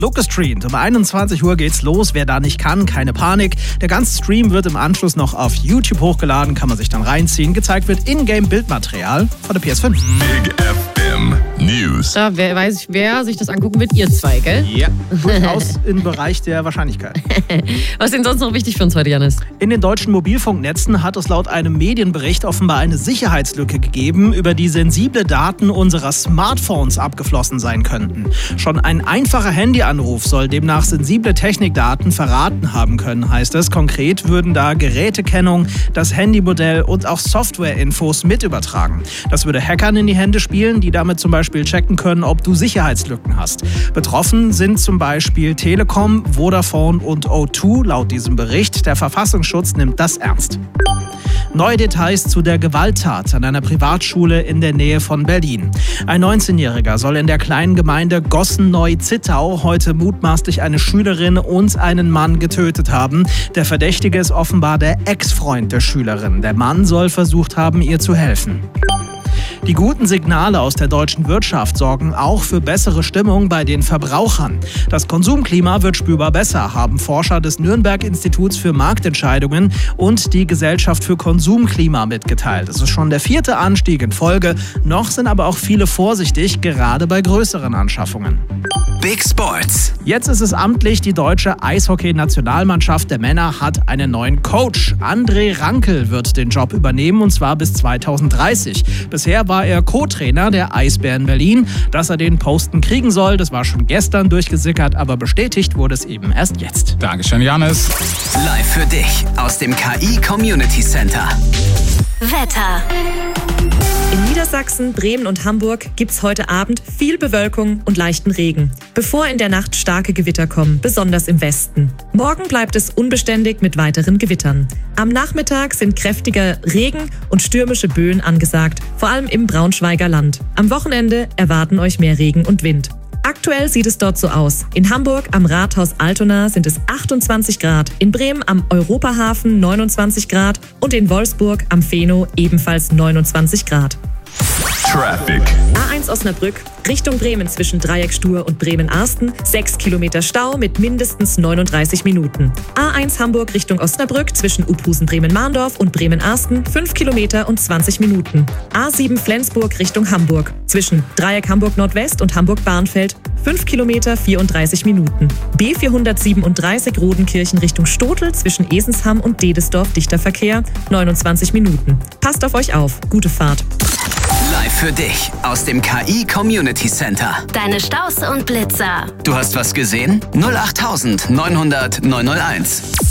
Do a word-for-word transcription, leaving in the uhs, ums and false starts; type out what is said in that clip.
Locust Streamed. Um einundzwanzig Uhr geht's los. Wer da nicht kann, keine Panik. Der ganze Stream wird im Anschluss noch auf YouTube hochgeladen, kann man sich dann reinziehen. Gezeigt wird Ingame-Bildmaterial von der P S fünf. Big F M News. Da wer, weiß ich, wer sich das angucken wird, ihr zwei, gell? Ja, durchaus im Bereich der Wahrscheinlichkeit. Was ist denn sonst noch wichtig für uns heute, Janis? In den deutschen Mobilfunknetzen hat es laut einem Medienbericht offenbar eine Sicherheitslücke gegeben, über die sensible Daten unserer Smartphones abgeflossen sein könnten. Schon ein einfacher Handyanruf soll demnach sensible Technikdaten verraten haben können, heißt es. Konkret würden da Gerätekennung, das Handymodell und auch Softwareinfos mit übertragen. Das würde Hackern in die Hände spielen, die damit zum Beispiel checken können, ob du Sicherheitslücken hast. Betroffen sind zum Beispiel Telekom, Vodafone und O zwei laut diesem Bericht. Der Verfassungsschutz nimmt das ernst. Neue Details zu der Gewalttat an einer Privatschule in der Nähe von Berlin. Ein neunzehnjähriger soll in der kleinen Gemeinde Gossen-Neu-Zittau heute mutmaßlich eine Schülerin und einen Mann getötet haben. Der Verdächtige ist offenbar der Ex-Freund der Schülerin. Der Mann soll versucht haben, ihr zu helfen. Die guten Signale aus der deutschen Wirtschaft sorgen auch für bessere Stimmung bei den Verbrauchern. Das Konsumklima wird spürbar besser, haben Forscher des Nürnberg-Instituts für Marktentscheidungen und die Gesellschaft für Konsumklima mitgeteilt. Es ist schon der vierte Anstieg in Folge. Noch sind aber auch viele vorsichtig, gerade bei größeren Anschaffungen. Big Sports. Jetzt ist es amtlich, die deutsche Eishockey-Nationalmannschaft der Männer hat einen neuen Coach. André Rankel wird den Job übernehmen, und zwar bis zweitausenddreißig. Bisher war er Co-Trainer der Eisbären Berlin. Dass er den Posten kriegen soll, das war schon gestern durchgesickert, aber bestätigt wurde es eben erst jetzt. Dankeschön, Janis. Live für dich aus dem K I Community Center. Wetter. In Niedersachsen, Bremen und Hamburg gibt's heute Abend viel Bewölkung und leichten Regen, bevor in der Nacht starke Gewitter kommen, besonders im Westen. Morgen bleibt es unbeständig mit weiteren Gewittern. Am Nachmittag sind kräftiger Regen und stürmische Böen angesagt, vor allem im Braunschweiger Land. Am Wochenende erwarten euch mehr Regen und Wind. Aktuell sieht es dort so aus. In Hamburg am Rathaus Altona sind es achtundzwanzig Grad, in Bremen am Europahafen neunundzwanzig Grad und in Wolfsburg am Feno ebenfalls neunundzwanzig Grad. Traffic. A eins Osnabrück, Richtung Bremen zwischen Dreieckstuhr und Bremen-Arsten, sechs Kilometer Stau mit mindestens neununddreißig Minuten. A eins Hamburg Richtung Osnabrück zwischen Uphusen-Bremen-Mahndorf und Bremen-Arsten, fünf Kilometer und zwanzig Minuten. A sieben Flensburg Richtung Hamburg zwischen Dreieck Hamburg-Nordwest und Hamburg-Barnfeld, fünf Kilometer vierunddreißig Minuten. B vierhundertsiebenunddreißig Rodenkirchen Richtung Stotel zwischen Esensham und Dedesdorf dichter Verkehr, neunundzwanzig Minuten. Passt auf euch auf, gute Fahrt. Live für dich aus dem K I Community Center. Deine Staus und Blitzer. Du hast was gesehen? null acht neunhundert neunhunderteins.